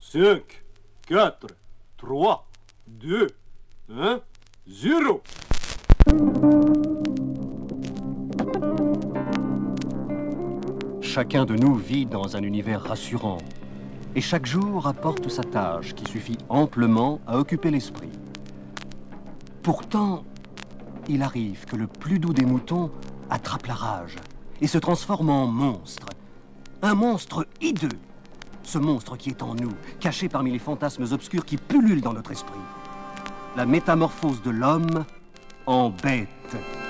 5, 4, 3, 2, 1, 0. Chacun de nous vit dans un univers rassurant. Et chaque jour apporte sa tâche qui suffit amplement à occuper l'esprit. Pourtant, il arrive que le plus doux des moutons attrape la rage et se transforme en monstre. Un monstre hideux. Ce monstre qui est en nous, caché parmi les fantasmes obscurs qui pullulent dans notre esprit. La métamorphose de l'homme en bête.